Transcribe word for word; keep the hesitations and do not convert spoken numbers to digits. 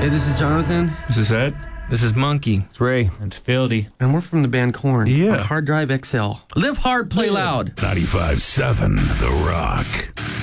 Hey, this is Jonathan. This is Ed. This is Monkey. It's Ray. It's Fieldy. And we're from the band Korn. Yeah. On Hard Drive X L. Live hard, play loud. ninety-five point seven The Rock.